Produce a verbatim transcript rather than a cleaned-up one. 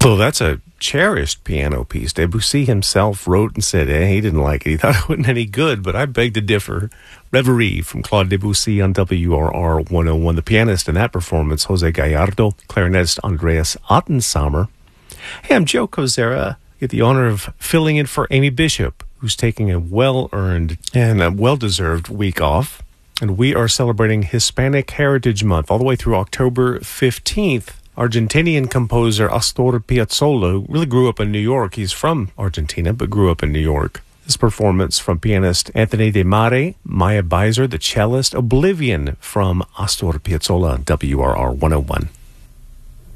Although that's a cherished piano piece. Debussy himself wrote and said eh, he didn't like it. He thought it wasn't any good, but I beg to differ. Reverie from Claude Debussy on W R R one oh one. The pianist in that performance, Jose Gallardo. Clarinetist, Andreas Ottensamer. Hey, I'm Joe Kozera. I get the honor of filling in for Amy Bishop, who's taking a well-earned and a well-deserved week off. And we are celebrating Hispanic Heritage Month all the way through October fifteenth. Argentinian composer Astor Piazzolla, who really grew up in New York. He's from Argentina, but grew up in New York. This performance from pianist Anthony De Mare, Maya Beiser, the cellist, Oblivion from Astor Piazzolla, W R R one oh one.